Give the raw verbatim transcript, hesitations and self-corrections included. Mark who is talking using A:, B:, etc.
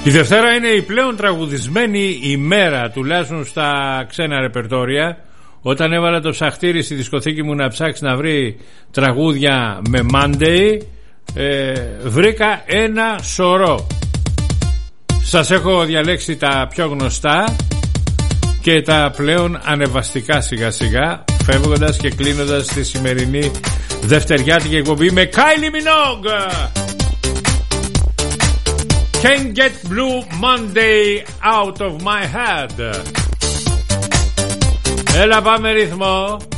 A: Η Δευτέρα είναι η πλέον τραγουδισμένη ημέρα, τουλάχιστον στα ξένα ρεπερτόρια. Όταν έβαλα το ψαχτήρι στη δισκοθήκη μου να ψάξει να βρει τραγούδια με Monday, ε, βρήκα ένα σωρό. Σας έχω διαλέξει τα πιο γνωστά και τα πλέον ανεβαστικά σιγά σιγά, φεύγοντας και κλείνοντας τη σημερινή δευτεριάτικη εκπομπή με Kylie Minogue. Can't get Blue Monday out of my head. Έλα πάμε ρυθμό.